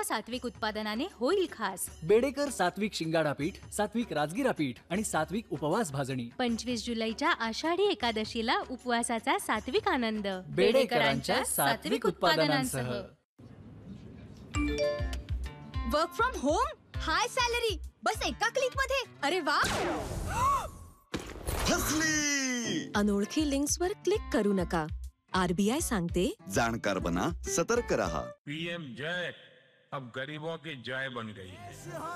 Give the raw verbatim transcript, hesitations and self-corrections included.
सात्विक उत्पादनाने होईल खास. बेडेकर सात्विक शिंगाडा पीठ, सात्विक राजगिरा पीठ आणि सात्विक उपवास भाजणी. पंचवीस जुलैच्या आषाढी एकादशीला उपवासाचा सात्विक आनंद बेडेकरांच्या सात्विक उत्पादनांसह. Work from home, high salary, बस एका क्लिक मध्ये. अरे वा. फसली. अनोळखी लिंक्सवर क्लिक करू नका. आरबीआय सांगते, जाणकार बना, सतर्क रहा. पीएम जय अब गरीबों की जय बन गई है.